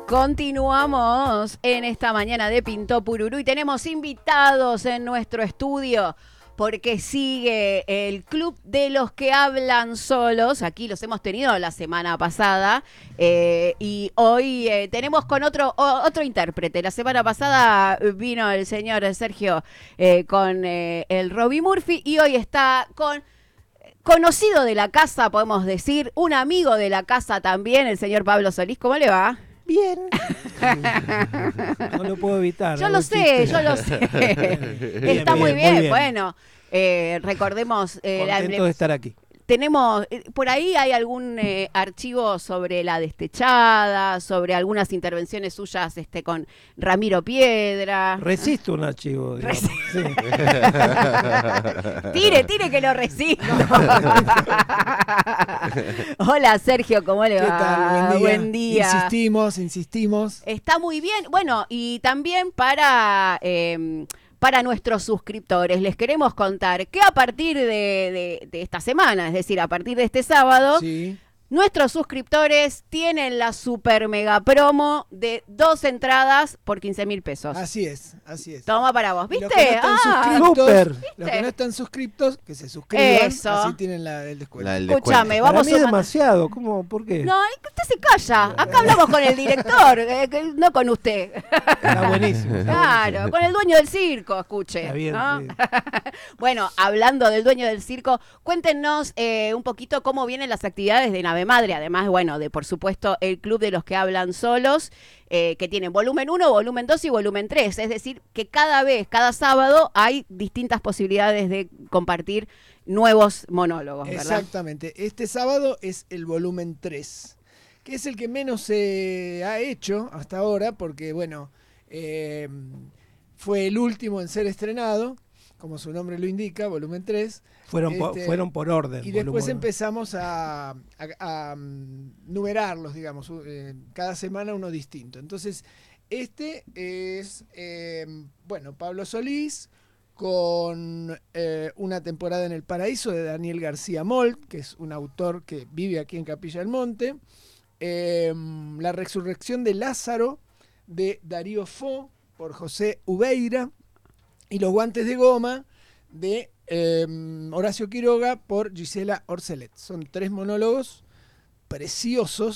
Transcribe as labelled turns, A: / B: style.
A: Continuamos en esta mañana de Pintó Pururú y tenemos invitados en nuestro estudio porque sigue el Club de los que hablan solos. Aquí los hemos tenido la semana pasada y hoy tenemos con otro intérprete. La semana pasada vino el señor Sergio con el Robbie Murphy y hoy está con... conocido de la casa, podemos decir, un amigo de la casa también, el señor Pablo Solís. ¿Cómo le va?
B: Bien. No lo puedo evitar.
A: Yo lo sé. Está muy bien. Bueno, recordemos...
B: contento de estar aquí.
A: Tenemos, por ahí hay algún archivo sobre la destechada, sobre algunas intervenciones suyas con Ramiro Piedra.
B: Resisto un archivo, digamos. Sí.
A: Tire que lo resisto. Hola Sergio, ¿cómo le va?
C: ¿Qué tal?
A: Buen día.
C: Insistimos.
A: Está muy bien. Bueno, y también para nuestros suscriptores les queremos contar que a partir de esta semana, es decir, a partir de este sábado,
C: Sí.
A: nuestros suscriptores tienen la super mega promo de 2 entradas por 15.000 pesos.
C: Así es.
A: Toma para vos,
C: Y
A: ¿viste?
C: los que no están
B: Súper.
C: suscriptos, los que no están suscriptos, que se suscriban,
A: Eso.
C: así tienen el descuento.
A: Escúchame,
B: Para
A: vamos
B: mí es
A: a...
B: demasiado. ¿Cómo? ¿Por qué?
A: No, usted se calla. Acá hablamos con el director, no con usted.
B: Está buenísimo.
A: Claro, con el dueño del circo, escuche.
B: Está bien,
A: ¿no?
B: sí.
A: Bueno, hablando del dueño del circo, cuéntenos un poquito cómo vienen las actividades de Nave Madre, además, bueno, de por supuesto el Club de los que hablan solos, que tienen volumen 1, volumen 2 y volumen 3, es decir, que cada sábado hay distintas posibilidades de compartir nuevos monólogos, ¿verdad?
C: Exactamente. Este sábado es el volumen 3, que es el que menos se ha hecho hasta ahora, porque, bueno, fue el último en ser estrenado, como su nombre lo indica, volumen 3.
B: Fueron por orden.
C: Y después
B: volumen.
C: empezamos a numerarlos, digamos, cada semana uno distinto. Entonces, este es, Pablo Solís, con Una temporada en el paraíso de Daniel García Moll, que es un autor que vive aquí en Capilla del Monte. La resurrección de Lázaro, de Darío Fo, por José Ubeira. Y Los guantes de goma, de Horacio Quiroga, por Gisela Orcelet. Son 3 monólogos preciosos